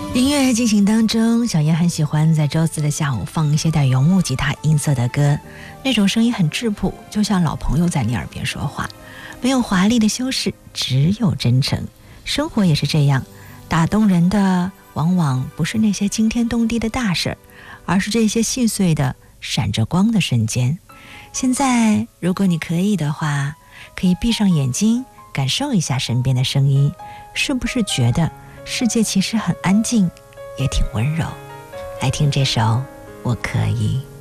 音乐进行当中，小燕很喜欢在周四的下午放一些带有木吉他音色的歌，那种声音很质朴，就像老朋友在你耳边说话，没有华丽的修饰，只有真诚。生活也是这样，打动人的往往不是那些惊天动地的大事儿，而是这些细碎的闪着光的瞬间。现在如果你可以的话，可以闭上眼睛，感受一下身边的声音，是不是觉得世界其实很安静，也挺温柔？来听这首《我可以》。